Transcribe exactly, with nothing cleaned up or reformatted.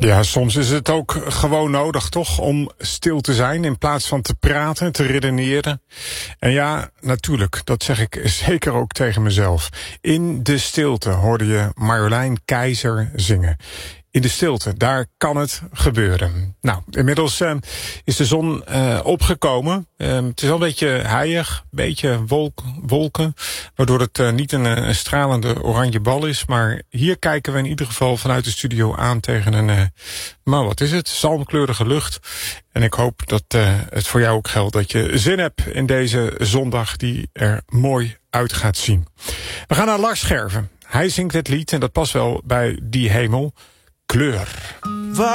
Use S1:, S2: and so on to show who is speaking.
S1: Ja, soms is het ook gewoon nodig, toch, om stil te zijn in plaats van te praten, te redeneren. En ja, natuurlijk, dat zeg ik zeker ook tegen mezelf. In de stilte hoorde je Marjolein Keizer zingen. In de stilte, daar kan het gebeuren. Nou, inmiddels uh, is de zon uh, opgekomen. Uh, het is wel een beetje heilig, een beetje wolk, wolken, waardoor het uh, niet een, een stralende oranje bal is. Maar hier kijken we in ieder geval vanuit de studio aan tegen een, uh, maar wat is het, zalmkleurige lucht. En ik hoop dat uh, het voor jou ook geldt, dat je zin hebt in deze zondag die er mooi uit gaat zien. We gaan naar Lars Scherven. Hij zingt het lied, en dat past wel bij die hemel, Kleur.